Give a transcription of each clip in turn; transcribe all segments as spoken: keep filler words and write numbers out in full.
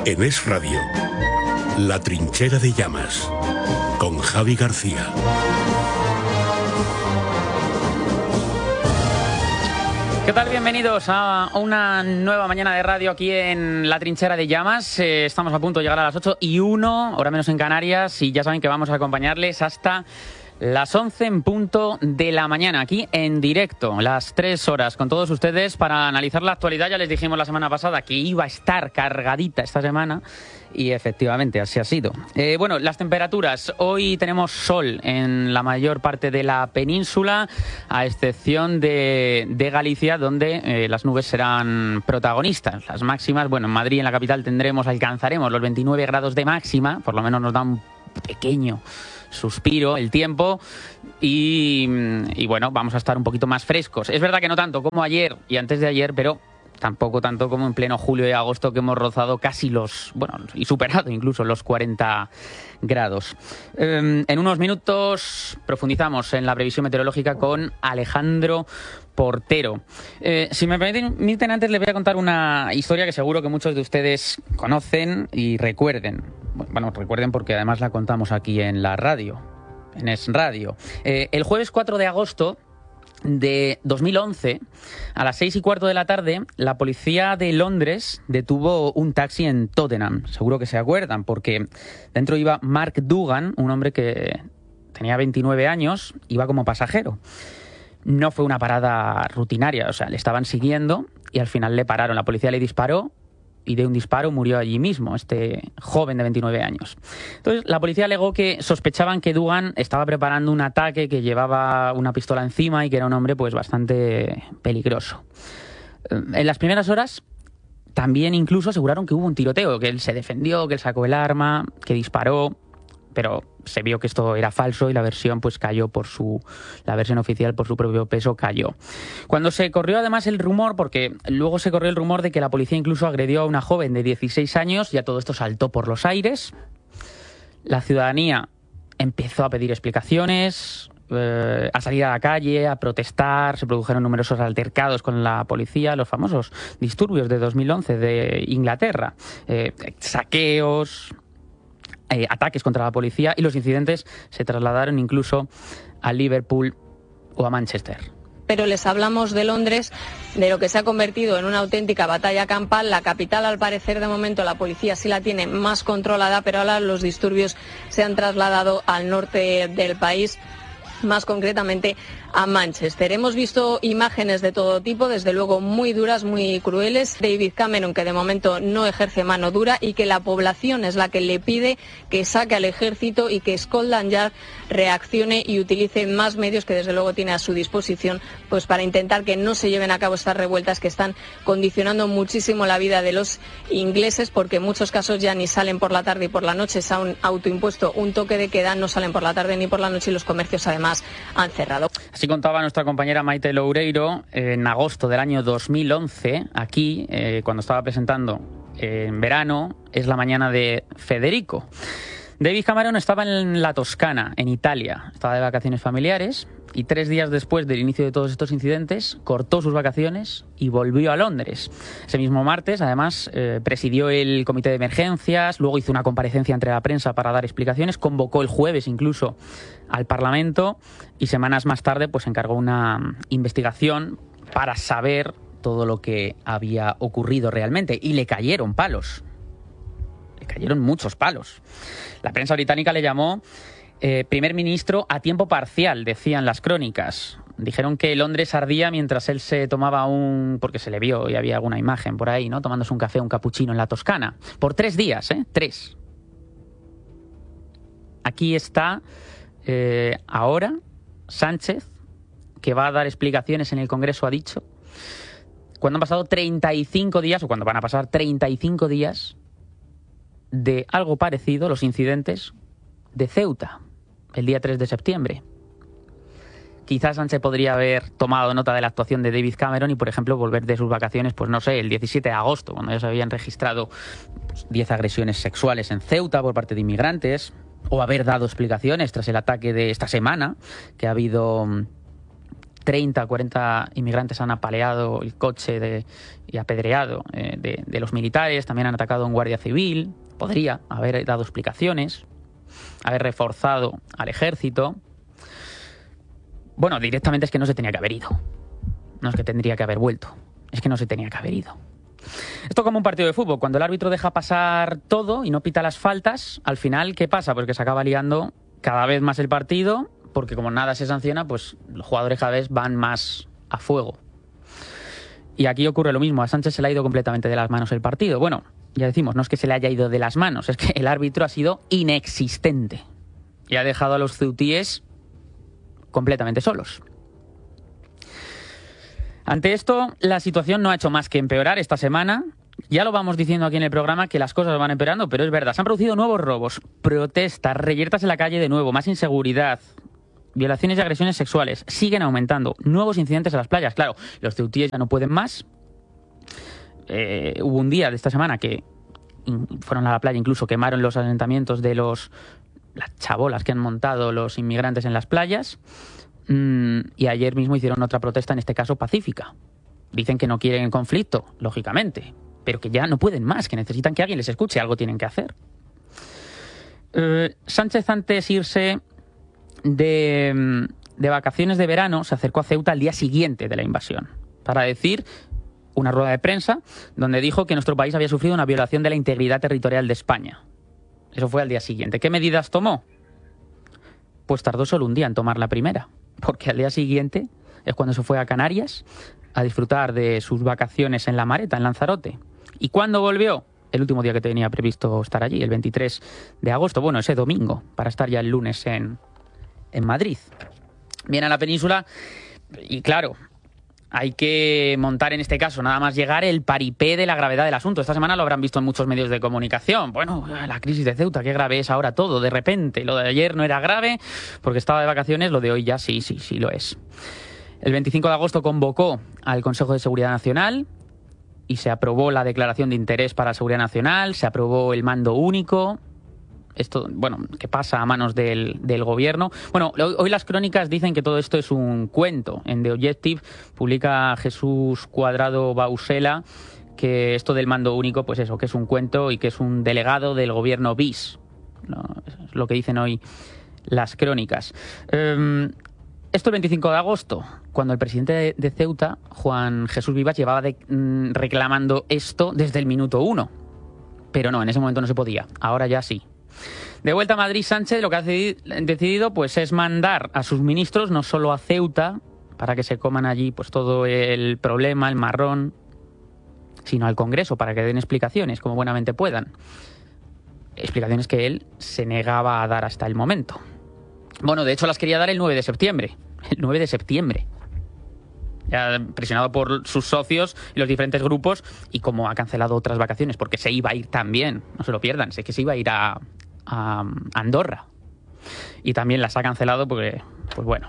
En Es Radio, La Trinchera de Llamas, con Javi García. ¿Qué tal? Bienvenidos a una nueva mañana de radio aquí en La Trinchera de Llamas. Eh, estamos a punto de llegar a las ocho y uno, hora menos en Canarias, y ya saben que vamos a acompañarles hasta las once en punto de la mañana, aquí en directo, las tres horas con todos ustedes para analizar la actualidad. Ya les dijimos la semana pasada que iba a estar cargadita esta semana y efectivamente así ha sido. Eh, bueno, las temperaturas. Hoy tenemos sol en la mayor parte de la península, a excepción de, de Galicia, donde eh, las nubes serán protagonistas. Las máximas, bueno, en Madrid, en la capital, tendremos, alcanzaremos los veintinueve grados de máxima, por lo menos nos da un pequeño suspiro el tiempo y, y bueno, vamos a estar un poquito más frescos. Es verdad que no tanto como ayer y antes de ayer, pero tampoco tanto como en pleno julio y agosto, que hemos rozado casi los, bueno, y superado incluso los cuarenta grados. Eh, en unos minutos profundizamos en la previsión meteorológica con Alejandro Portero. Eh, si me permiten, antes les voy a contar una historia que seguro que muchos de ustedes conocen y recuerden. Bueno, recuerden porque además la contamos aquí en la radio, en Es Radio. Eh, el jueves cuatro de agosto de dos mil once, a las seis y cuarto de la tarde, la policía de Londres detuvo un taxi en Tottenham. Seguro que se acuerdan, porque dentro iba Mark Dugan, un hombre que tenía veintinueve años, iba como pasajero. No fue una parada rutinaria, o sea, le estaban siguiendo y al final le pararon. La policía le disparó y de un disparo murió allí mismo, este joven de veintinueve años. Entonces, la policía alegó que sospechaban que Dugan estaba preparando un ataque, que llevaba una pistola encima y que era un hombre pues bastante peligroso. En las primeras horas también incluso aseguraron que hubo un tiroteo, que él se defendió, que él sacó el arma, que disparó, pero se vio que esto era falso y la versión pues cayó por su la versión oficial por su propio peso cayó. Cuando se corrió además el rumor, porque luego se corrió el rumor de que la policía incluso agredió a una joven de dieciséis años, ya todo esto saltó por los aires. La ciudadanía empezó a pedir explicaciones, eh, a salir a la calle, a protestar, se produjeron numerosos altercados con la policía, los famosos disturbios de dos mil once de Inglaterra, eh, saqueos, Eh, ataques contra la policía, y los incidentes se trasladaron incluso a Liverpool o a Manchester. Pero les hablamos de Londres, de lo que se ha convertido en una auténtica batalla campal. La capital, al parecer, de momento la policía sí la tiene más controlada, pero ahora los disturbios se han trasladado al norte del país, más concretamente a Manchester. Hemos visto imágenes de todo tipo, desde luego muy duras, muy crueles. David Cameron, que de momento no ejerce mano dura y que la población es la que le pide que saque al ejército y que Scotland Yard reaccione y utilice más medios que desde luego tiene a su disposición, pues para intentar que no se lleven a cabo estas revueltas que están condicionando muchísimo la vida de los ingleses, porque en muchos casos ya ni salen por la tarde y por la noche, se han autoimpuesto un toque de queda, no salen por la tarde ni por la noche y los comercios además han cerrado. Así contaba nuestra compañera Maite Loureiro en agosto del año dos mil once, aquí, eh, cuando estaba presentando eh, en verano, Es la mañana de Federico. David Cameron estaba en la Toscana, en Italia, estaba de vacaciones familiares y tres días después del inicio de todos estos incidentes cortó sus vacaciones y volvió a Londres. Ese mismo martes, además, eh, presidió el comité de emergencias, luego hizo una comparecencia entre la prensa para dar explicaciones, convocó el jueves incluso al Parlamento y semanas más tarde pues encargó una investigación para saber todo lo que había ocurrido realmente, y le cayeron palos. Le cayeron muchos palos. La prensa británica le llamó eh, primer ministro a tiempo parcial, decían las crónicas. Dijeron que Londres ardía mientras él se tomaba un... porque se le vio y había alguna imagen por ahí, ¿no? Tomándose un café, un capuchino en la Toscana. Por tres días, ¿eh? Tres. Aquí está eh, ahora Sánchez, que va a dar explicaciones en el Congreso, ha dicho, cuando han pasado treinta y cinco días, o cuando van a pasar treinta y cinco días de algo parecido, los incidentes de Ceuta, el día tres de septiembre. Quizás Sánchez podría haber tomado nota de la actuación de David Cameron y, por ejemplo, volver de sus vacaciones, pues no sé, el diecisiete de agosto, cuando ya se habían registrado pues, diez agresiones sexuales en Ceuta por parte de inmigrantes, o haber dado explicaciones tras el ataque de esta semana, que ha habido treinta, cuarenta inmigrantes han apaleado el coche de, y apedreado eh, de, de los militares, también han atacado a un guardia civil. Podría haber dado explicaciones, haber reforzado al ejército. Bueno, directamente es que no se tenía que haber ido. No es que tendría que haber vuelto, es que no se tenía que haber ido. Esto como un partido de fútbol, cuando el árbitro deja pasar todo y no pita las faltas, al final, ¿qué pasa? Pues que se acaba liando cada vez más el partido, porque como nada se sanciona, pues los jugadores cada vez van más a fuego. Y aquí ocurre lo mismo, a Sánchez se le ha ido completamente de las manos el partido. Bueno, ya decimos, no es que se le haya ido de las manos, es que el árbitro ha sido inexistente y ha dejado a los ceutíes completamente solos. Ante esto, la situación no ha hecho más que empeorar esta semana. Ya lo vamos diciendo aquí en el programa que las cosas van empeorando, pero es verdad. Se han producido nuevos robos, protestas, reyertas en la calle de nuevo, más inseguridad, violaciones y agresiones sexuales. Siguen aumentando. Nuevos incidentes en las playas. Claro, los ceutíes ya no pueden más. Eh, hubo un día de esta semana que fueron a la playa, incluso quemaron los asentamientos de los las chabolas que han montado los inmigrantes en las playas. Y ayer mismo hicieron otra protesta, en este caso pacífica. Dicen que no quieren conflicto, lógicamente, pero que ya no pueden más, que necesitan que alguien les escuche, algo tienen que hacer. Eh, Sánchez, antes de irse de, de vacaciones de verano, se acercó a Ceuta al día siguiente de la invasión para decir una rueda de prensa donde dijo que nuestro país había sufrido una violación de la integridad territorial de España. Eso fue al día siguiente. ¿Qué medidas tomó? Pues tardó solo un día en tomar la primera, porque al día siguiente es cuando se fue a Canarias a disfrutar de sus vacaciones en La Mareta, en Lanzarote. ¿Y cuándo volvió? El último día que tenía previsto estar allí, el veintitrés de agosto, bueno, ese domingo, para estar ya el lunes en, en Madrid. Viene a la península y claro, hay que montar en este caso, nada más llegar, el paripé de la gravedad del asunto. Esta semana lo habrán visto en muchos medios de comunicación. Bueno, la crisis de Ceuta, qué grave es ahora todo, de repente. Lo de ayer no era grave porque estaba de vacaciones, lo de hoy ya sí, sí, sí lo es. El veinticinco de agosto convocó al Consejo de Seguridad Nacional y se aprobó la declaración de interés para la seguridad nacional, se aprobó el mando único. Esto, bueno, que pasa a manos del, del gobierno. Bueno, hoy las crónicas dicen que todo esto es un cuento. En The Objective publica Jesús Cuadrado Bausela que esto del mando único, pues eso, que es un cuento y que es un delegado del gobierno bis. ¿No? Es lo que dicen hoy las crónicas. Um, esto el veinticinco de agosto, cuando el presidente de, de Ceuta, Juan Jesús Vivas, llevaba de, mm, reclamando esto desde el minuto uno. Pero no, en ese momento no se podía. Ahora ya sí. De vuelta a Madrid, Sánchez lo que ha decidido pues es mandar a sus ministros no solo a Ceuta para que se coman allí pues todo el problema, el marrón, sino al Congreso para que den explicaciones como buenamente puedan. Explicaciones que él se negaba a dar hasta el momento. Bueno, de hecho las quería dar el nueve de septiembre. El nueve de septiembre. Ya presionado por sus socios y los diferentes grupos, y como ha cancelado otras vacaciones porque se iba a ir también, no se lo pierdan, sé que se iba a ir a, a Andorra y también las ha cancelado porque, pues bueno.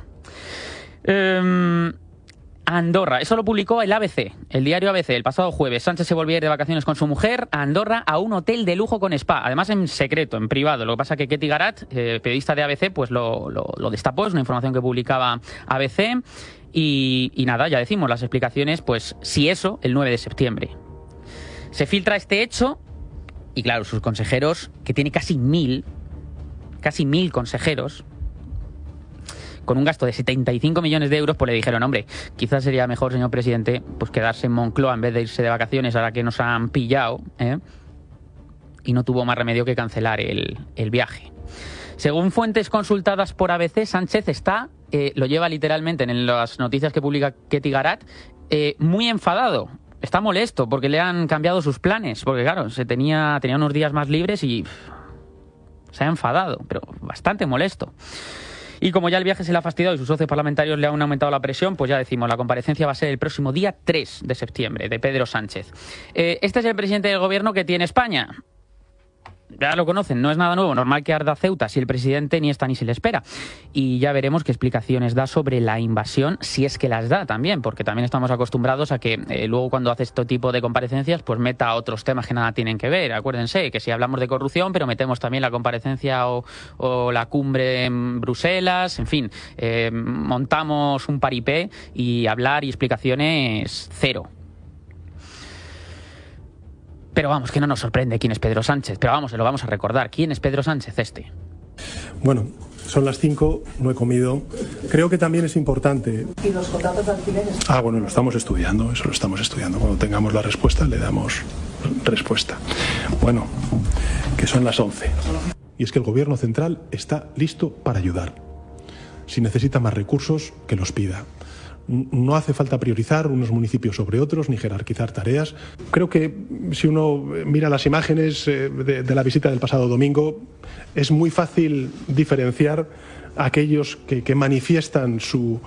Eh, Andorra, eso lo publicó el A B C, el diario A B C, el pasado jueves. Sánchez se volvió a ir de vacaciones con su mujer a Andorra, a un hotel de lujo con spa, además en secreto, en privado. Lo que pasa es que Ketty Garat, eh, periodista de A B C, pues lo, lo, lo destapó, es una información que publicaba A B C. Y, y nada, ya decimos, las explicaciones, pues si eso, el nueve de septiembre. Se filtra este hecho y claro, sus consejeros, que tiene casi mil, casi mil consejeros, con un gasto de setenta y cinco millones de euros, pues le dijeron, hombre, quizás sería mejor, señor presidente, pues quedarse en Moncloa en vez de irse de vacaciones ahora que nos han pillado, ¿eh? Y no tuvo más remedio que cancelar el, el viaje. Según fuentes consultadas por A B C, Sánchez está, eh, lo lleva literalmente en las noticias que publica Ketty Garat, eh, muy enfadado. Está molesto porque le han cambiado sus planes, porque claro, se tenía, tenía unos días más libres y pff, se ha enfadado, pero bastante molesto. Y como ya el viaje se le ha fastidiado y sus socios parlamentarios le han aumentado la presión, pues ya decimos, la comparecencia va a ser el próximo día tres de septiembre, de Pedro Sánchez. Eh, este es el presidente del gobierno que tiene España. Ya lo conocen, no es nada nuevo, normal que arda Ceuta si el presidente ni está ni se le espera. Y ya veremos qué explicaciones da sobre la invasión, si es que las da también, porque también estamos acostumbrados a que eh, luego cuando hace este tipo de comparecencias pues meta otros temas que nada tienen que ver. Acuérdense que si hablamos de corrupción, pero metemos también la comparecencia o, o la cumbre en Bruselas, en fin, eh, montamos un paripé y hablar y explicaciones cero. Pero vamos, que no nos sorprende quién es Pedro Sánchez. Pero vamos, se lo vamos a recordar. ¿Quién es Pedro Sánchez este? Bueno, son las cinco, no he comido. Creo que también es importante... ¿Y los contratos de alquileres? Ah, bueno, lo estamos estudiando, eso lo estamos estudiando. Cuando tengamos la respuesta, le damos respuesta. Bueno, que son las once. Y es que el Gobierno central está listo para ayudar. Si necesita más recursos, que los pida. No hace falta priorizar unos municipios sobre otros ni jerarquizar tareas. Creo que si uno mira las imágenes de, de la visita del pasado domingo, es muy fácil diferenciar a aquellos que, que manifiestan su,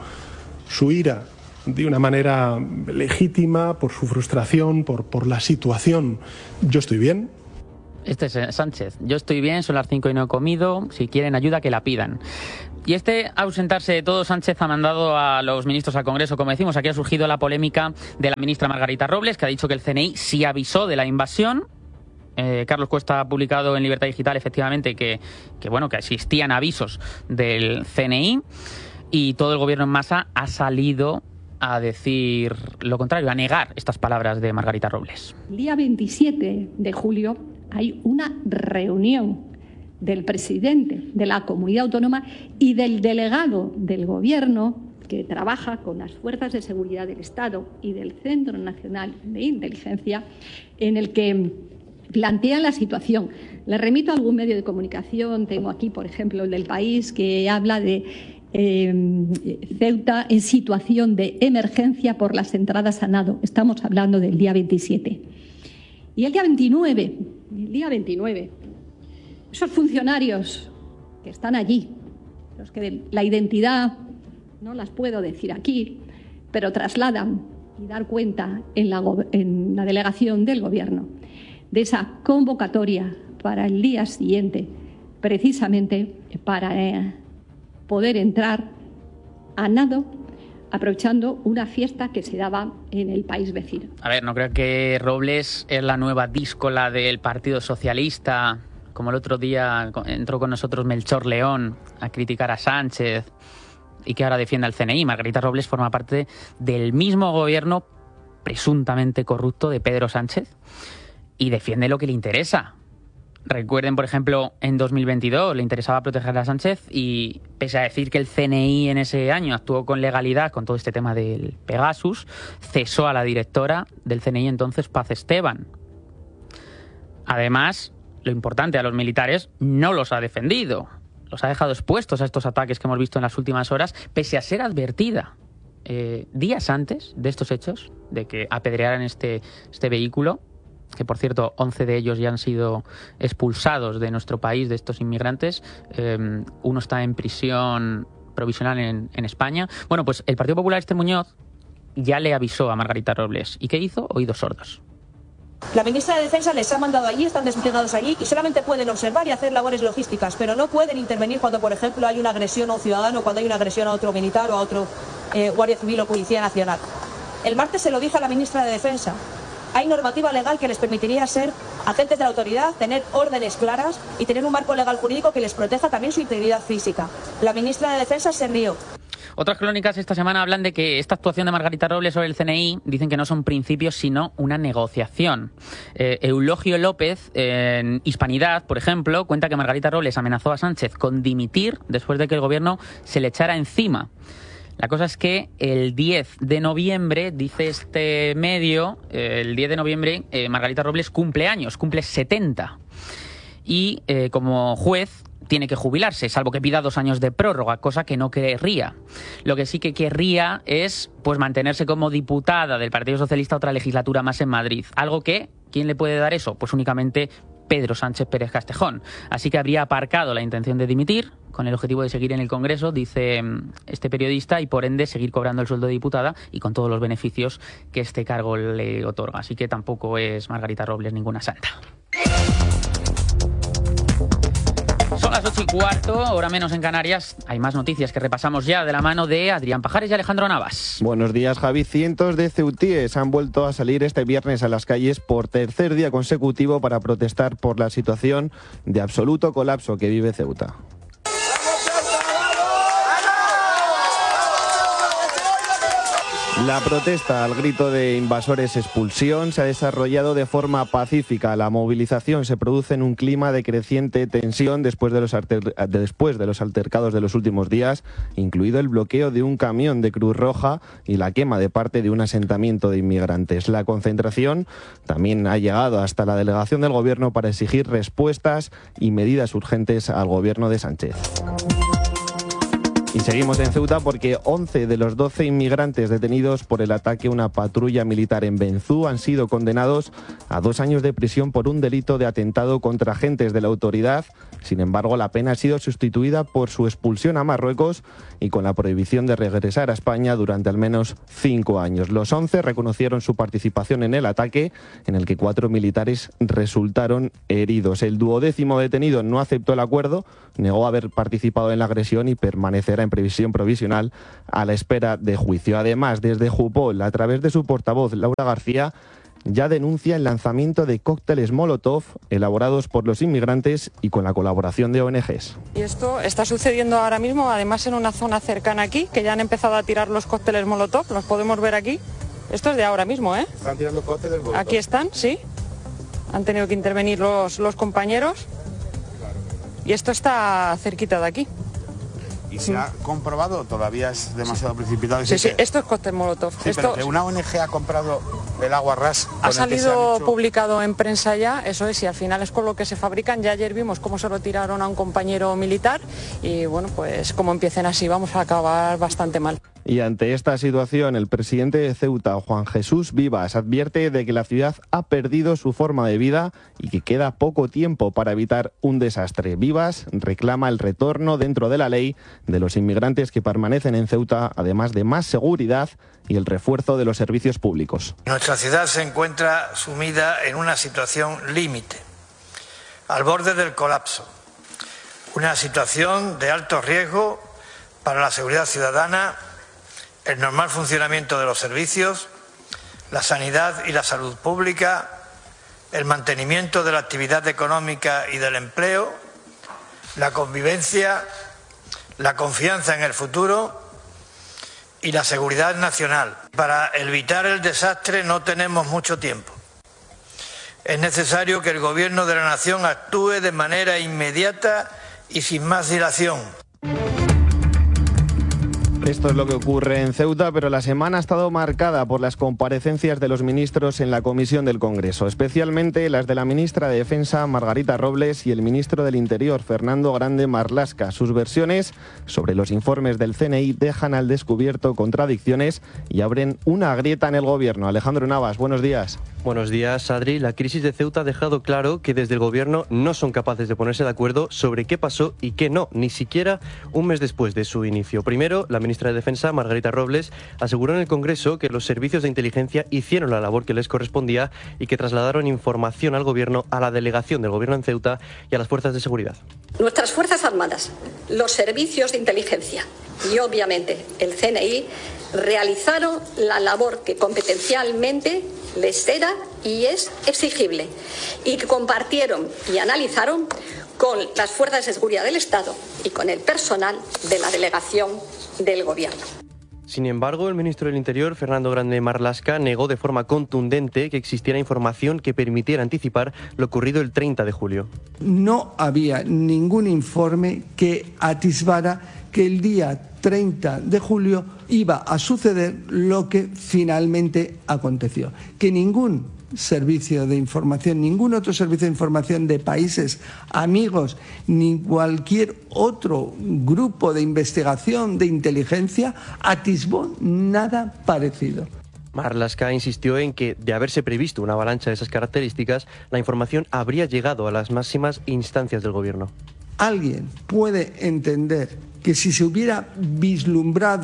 su ira de una manera legítima por su frustración, por, por la situación. Yo estoy bien. Este es Sánchez. Yo estoy bien, son las cinco y no he comido. Si quieren ayuda, que la pidan. Y este ausentarse de todo, Sánchez ha mandado a los ministros al Congreso. Como decimos, aquí ha surgido la polémica de la ministra Margarita Robles, que ha dicho que el C N I sí avisó de la invasión. Eh, Carlos Cuesta ha publicado en Libertad Digital, efectivamente, que, que, bueno, que existían avisos del C N I. Y todo el gobierno en masa ha salido a decir lo contrario, a negar estas palabras de Margarita Robles. El día veintisiete de julio hay una reunión del presidente de la comunidad autónoma y del delegado del Gobierno que trabaja con las fuerzas de seguridad del Estado y del Centro Nacional de Inteligencia, en el que plantean la situación. Le remito a algún medio de comunicación, tengo aquí, por ejemplo, el del País, que habla de eh, Ceuta en situación de emergencia por las entradas a nado. Estamos hablando del día veintisiete. Y el día veintinueve, el día veintinueve, esos funcionarios que están allí, los que la identidad no las puedo decir aquí, pero trasladan y dar cuenta en la, en la delegación del Gobierno de esa convocatoria para el día siguiente, precisamente para eh, poder entrar a nado, aprovechando una fiesta que se daba en el país vecino. A ver, no creo que Robles es la nueva díscola del Partido Socialista, como el otro día entró con nosotros Melchor León a criticar a Sánchez y que ahora defiende al C N I. Margarita Robles forma parte del mismo gobierno presuntamente corrupto de Pedro Sánchez y defiende lo que le interesa. Recuerden, por ejemplo, en dos mil veintidós le interesaba proteger a Sánchez y, pese a decir que el C N I en ese año actuó con legalidad con todo este tema del Pegasus, cesó a la directora del C N I entonces, Paz Esteban. Además, lo importante, a los militares no los ha defendido. Los ha dejado expuestos a estos ataques que hemos visto en las últimas horas, pese a ser advertida eh, días antes de estos hechos, de que apedrearan este, este vehículo, que por cierto, once de ellos ya han sido expulsados de nuestro país, de estos inmigrantes. Eh, uno está en prisión provisional en, en España. Bueno, pues el Partido Popular, este Muñoz, ya le avisó a Margarita Robles. ¿Y qué hizo? Oídos sordos. La ministra de Defensa les ha mandado allí, están desplegados allí y solamente pueden observar y hacer labores logísticas, pero no pueden intervenir cuando, por ejemplo, hay una agresión a un ciudadano, cuando hay una agresión a otro militar o a otro eh, guardia civil o policía nacional. El martes se lo dije a la ministra de Defensa. Hay normativa legal que les permitiría ser agentes de la autoridad, tener órdenes claras y tener un marco legal jurídico que les proteja también su integridad física. La ministra de Defensa se rió. Otras crónicas esta semana hablan de que esta actuación de Margarita Robles sobre el C N I dicen que no son principios sino una negociación. Eh, Eulogio López, eh, en Hispanidad, por ejemplo, cuenta que Margarita Robles amenazó a Sánchez con dimitir después de que el gobierno se le echara encima. La cosa es que el diez de noviembre, dice este medio, eh, el diez de noviembre eh, Margarita Robles cumple años, cumple setenta. Y eh, como juez tiene que jubilarse, salvo que pida dos años de prórroga, cosa que no querría. Lo que sí que querría es pues mantenerse como diputada del Partido Socialista otra legislatura más en Madrid. Algo que, ¿quién le puede dar eso? Pues únicamente Pedro Sánchez Pérez Castejón. Así que habría aparcado la intención de dimitir, con el objetivo de seguir en el Congreso, dice este periodista, y por ende seguir cobrando el sueldo de diputada y con todos los beneficios que este cargo le otorga. Así que tampoco es Margarita Robles ninguna santa. Son las ocho y cuarto, hora menos en Canarias. Hay más noticias que repasamos ya de la mano de Adrián Pajares y Alejandro Navas. Buenos días, Javi. Cientos de ceutíes han vuelto a salir este viernes a las calles por tercer día consecutivo para protestar por la situación de absoluto colapso que vive Ceuta. La protesta al grito de invasores expulsión se ha desarrollado de forma pacífica. La movilización se produce en un clima de creciente tensión después de los, alter... después de los altercados de los últimos días, incluido el bloqueo de un camión de Cruz Roja y la quema de parte de un asentamiento de inmigrantes. La concentración también ha llegado hasta la delegación del Gobierno para exigir respuestas y medidas urgentes al Gobierno de Sánchez. Y seguimos en Ceuta porque once de los doce inmigrantes detenidos por el ataque a una patrulla militar en Benzú han sido condenados a dos años de prisión por un delito de atentado contra agentes de la autoridad. Sin embargo, la pena ha sido sustituida por su expulsión a Marruecos y con la prohibición de regresar a España durante al menos cinco años. Los once reconocieron su participación en el ataque, en el que cuatro militares resultaron heridos. El duodécimo detenido no aceptó el acuerdo, negó haber participado en la agresión y permanecerá en previsión provisional a la espera de juicio. Además, desde Jupol, a través de su portavoz, Laura García, ya denuncia el lanzamiento de cócteles Molotov elaborados por los inmigrantes y con la colaboración de O N Ges. Y esto está sucediendo ahora mismo, además en una zona cercana aquí, que ya han empezado a tirar los cócteles Molotov, los podemos ver aquí. Esto es de ahora mismo, ¿eh? Están tirando cócteles Molotov. Aquí están, sí. Han tenido que intervenir los, los compañeros. Y esto está cerquita de aquí. ¿Y se ha comprobado? Todavía es demasiado precipitado. Sí, sí, esto es cóctel Molotov. Sí, esto... pero que una O N G ha comprado el agua ras. Ha salido hecho... publicado en prensa ya, eso es, y al final es con lo que se fabrican. Ya ayer vimos cómo se lo tiraron a un compañero militar y bueno, pues como empiecen así vamos a acabar bastante mal. Y ante esta situación, el presidente de Ceuta, Juan Jesús Vivas, advierte de que la ciudad ha perdido su forma de vida y que queda poco tiempo para evitar un desastre. Vivas reclama el retorno dentro de la ley de los inmigrantes que permanecen en Ceuta, además de más seguridad y el refuerzo de los servicios públicos. Nuestra ciudad se encuentra sumida en una situación límite, al borde del colapso. Una situación de alto riesgo para la seguridad ciudadana, el normal funcionamiento de los servicios, la sanidad y la salud pública, el mantenimiento de la actividad económica y del empleo, la convivencia, la confianza en el futuro y la seguridad nacional. Para evitar el desastre no tenemos mucho tiempo. Es necesario que el Gobierno de la Nación actúe de manera inmediata y sin más dilación. Esto es lo que ocurre en Ceuta, pero la semana ha estado marcada por las comparecencias de los ministros en la Comisión del Congreso, especialmente las de la ministra de Defensa, Margarita Robles, y el ministro del Interior, Fernando Grande Marlaska. Sus versiones sobre los informes del C N I dejan al descubierto contradicciones y abren una grieta en el Gobierno. Alejandro Navas, buenos días. Buenos días, Adri. La crisis de Ceuta ha dejado claro que desde el Gobierno no son capaces de ponerse de acuerdo sobre qué pasó y qué no, ni siquiera un mes después de su inicio. Primero, la ministra de Defensa, Margarita Robles, aseguró en el Congreso que los servicios de inteligencia hicieron la labor que les correspondía y que trasladaron información al Gobierno, a la delegación del Gobierno en Ceuta y a las fuerzas de seguridad. Nuestras Fuerzas Armadas, los servicios de inteligencia y obviamente el C N I realizaron la labor que competencialmente les era y es exigible y que compartieron y analizaron con las fuerzas de seguridad del Estado y con el personal de la delegación del Gobierno. Sin embargo, el ministro del Interior, Fernando Grande Marlaska, negó de forma contundente que existiera información que permitiera anticipar lo ocurrido el treinta de julio. No había ningún informe que atisbara que el día treinta de julio iba a suceder lo que finalmente aconteció. Que ningún servicio de información, ningún otro servicio de información de países amigos, ni cualquier otro grupo de investigación de inteligencia atisbó nada parecido. Marlaska insistió en que, de haberse previsto una avalancha de esas características, la información habría llegado a las máximas instancias del Gobierno. ¿Alguien puede entender que si se hubiera vislumbrado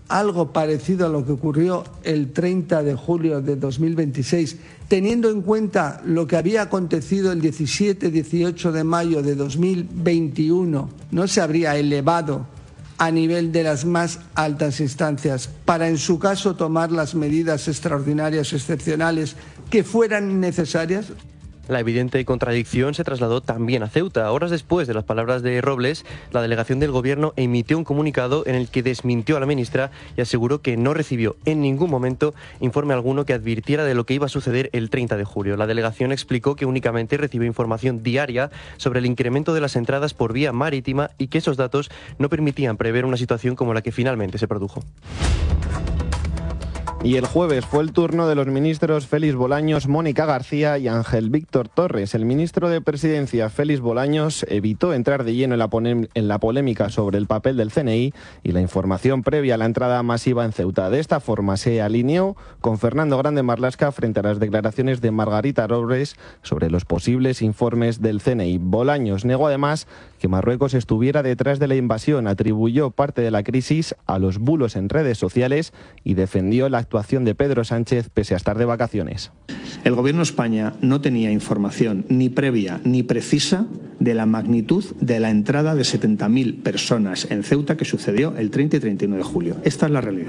algo parecido a lo que ocurrió el treinta de julio de dos mil veintiséis, teniendo en cuenta lo que había acontecido el diecisiete dieciocho de mayo de dos mil veintiuno, no se habría elevado a nivel de las más altas instancias para, en su caso, tomar las medidas extraordinarias o excepcionales que fueran necesarias? La evidente contradicción se trasladó también a Ceuta. Horas después de las palabras de Robles, la delegación del Gobierno emitió un comunicado en el que desmintió a la ministra y aseguró que no recibió en ningún momento informe alguno que advirtiera de lo que iba a suceder el treinta de julio. La delegación explicó que únicamente recibió información diaria sobre el incremento de las entradas por vía marítima y que esos datos no permitían prever una situación como la que finalmente se produjo. Y el jueves fue el turno de los ministros Félix Bolaños, Mónica García y Ángel Víctor Torres. El ministro de Presidencia, Félix Bolaños, evitó entrar de lleno en la, en la polémica sobre el papel del C N I y la información previa a la entrada masiva en Ceuta. De esta forma se alineó con Fernando Grande Marlaska frente a las declaraciones de Margarita Robles sobre los posibles informes del C N I. Bolaños negó además que Marruecos estuviera detrás de la invasión, atribuyó parte de la crisis a los bulos en redes sociales y defendió la actuación de Pedro Sánchez pese a estar de vacaciones. El Gobierno de España no tenía información ni previa ni precisa de la magnitud de la entrada de setenta mil personas en Ceuta que sucedió el treinta y treinta y uno de julio. Esta es la realidad.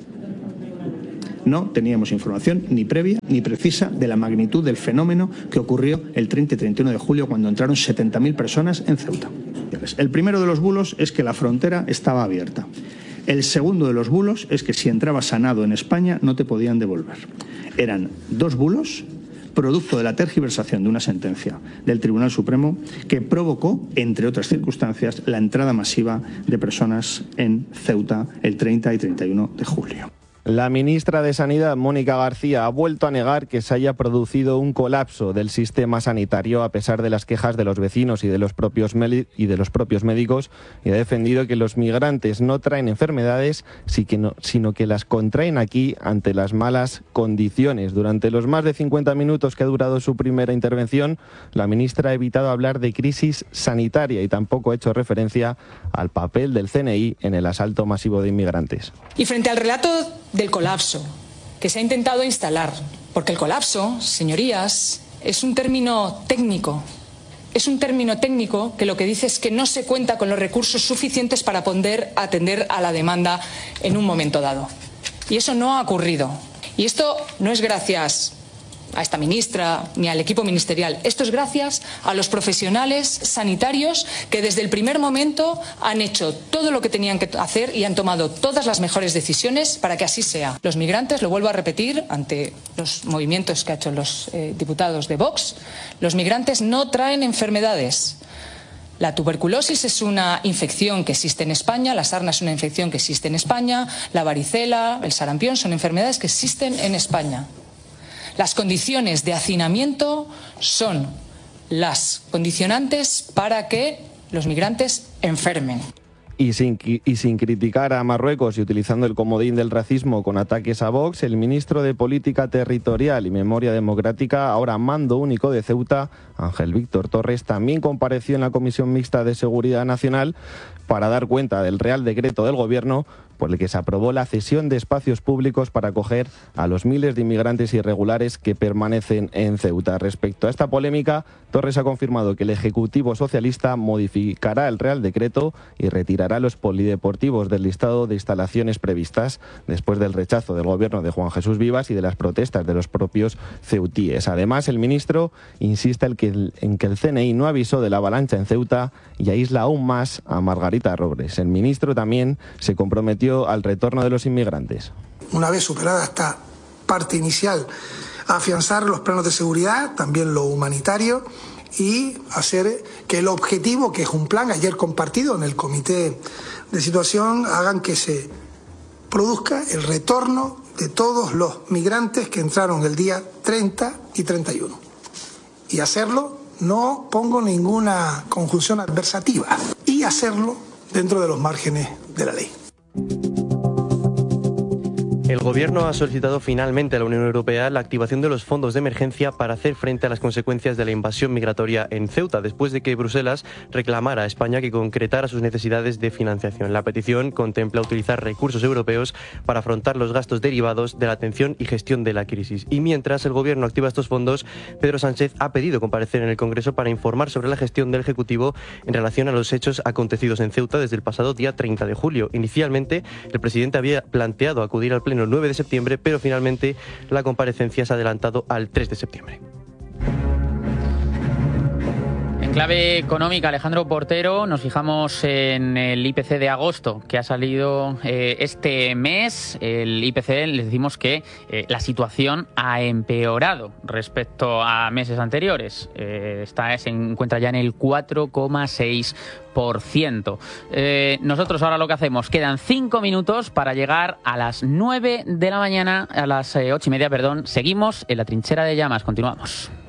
No teníamos información ni previa ni precisa de la magnitud del fenómeno que ocurrió el treinta y treinta y uno de julio cuando entraron setenta mil personas en Ceuta. El primero de los bulos es que la frontera estaba abierta. El segundo de los bulos es que si entrabas sanado en España no te podían devolver. Eran dos bulos producto de la tergiversación de una sentencia del Tribunal Supremo que provocó, entre otras circunstancias, la entrada masiva de personas en Ceuta el treinta y treinta y uno de julio. La ministra de Sanidad, Mónica García, ha vuelto a negar que se haya producido un colapso del sistema sanitario a pesar de las quejas de los vecinos y de los propios, y de los propios médicos, y ha defendido que los migrantes no traen enfermedades, sino que las contraen aquí ante las malas condiciones. Durante los más de cincuenta minutos que ha durado su primera intervención, la ministra ha evitado hablar de crisis sanitaria y tampoco ha hecho referencia al papel del C N I en el asalto masivo de inmigrantes. Y frente al relato del colapso que se ha intentado instalar, porque el colapso, señorías, es un término técnico, es un término técnico que lo que dice es que no se cuenta con los recursos suficientes para poder atender a la demanda en un momento dado. Y eso no ha ocurrido. Y esto no es gracias a esta ministra ni al equipo ministerial. Esto es gracias a los profesionales sanitarios que desde el primer momento han hecho todo lo que tenían que hacer y han tomado todas las mejores decisiones para que así sea. Los migrantes, lo vuelvo a repetir ante los movimientos que han hecho los eh, diputados de Vox, los migrantes no traen enfermedades. La tuberculosis es una infección que existe en España, la sarna es una infección que existe en España, la varicela, el sarampión son enfermedades que existen en España. Las condiciones de hacinamiento son las condicionantes para que los migrantes enfermen. Y sin, y sin criticar a Marruecos y utilizando el comodín del racismo con ataques a Vox, el ministro de Política Territorial y Memoria Democrática, ahora mando único de Ceuta, Ángel Víctor Torres, también compareció en la Comisión Mixta de Seguridad Nacional para dar cuenta del Real Decreto del Gobierno por el que se aprobó la cesión de espacios públicos para acoger a los miles de inmigrantes irregulares que permanecen en Ceuta. Respecto a esta polémica, Torres ha confirmado que el Ejecutivo Socialista modificará el Real Decreto y retirará los polideportivos del listado de instalaciones previstas después del rechazo del Gobierno de Juan Jesús Vivas y de las protestas de los propios ceutíes. Además, el ministro insiste en que el, en que el C N I no avisó de la avalancha en Ceuta y aísla aún más a Margarita Robles. El ministro también se comprometió al retorno de los inmigrantes. Una vez superada esta parte inicial, afianzar los planos de seguridad, también lo humanitario, y hacer que el objetivo, que es un plan ayer compartido en el comité de situación, hagan que se produzca el retorno de todos los migrantes que entraron el día treinta y treinta y uno. Y hacerlo, no pongo ninguna conjunción adversativa, y hacerlo dentro de los márgenes de la ley. El Gobierno ha solicitado finalmente a la Unión Europea la activación de los fondos de emergencia para hacer frente a las consecuencias de la invasión migratoria en Ceuta, después de que Bruselas reclamara a España que concretara sus necesidades de financiación. La petición contempla utilizar recursos europeos para afrontar los gastos derivados de la atención y gestión de la crisis. Y mientras el Gobierno activa estos fondos, Pedro Sánchez ha pedido comparecer en el Congreso para informar sobre la gestión del Ejecutivo en relación a los hechos acontecidos en Ceuta desde el pasado día treinta de julio. Inicialmente, el presidente había planteado acudir al Pleno el nueve de septiembre, pero finalmente la comparecencia se ha adelantado al tres de septiembre. En clave económica, Alejandro Portero, nos fijamos en el I P C de agosto que ha salido eh, este mes. El I P C, les decimos que eh, la situación ha empeorado respecto a meses anteriores. Eh, está, se encuentra ya en el cuatro coma seis por ciento. Eh, nosotros ahora lo que hacemos, quedan cinco minutos para llegar a las nueve de la mañana, a las eh, ocho y media, perdón. Seguimos en la trinchera de llamas, continuamos.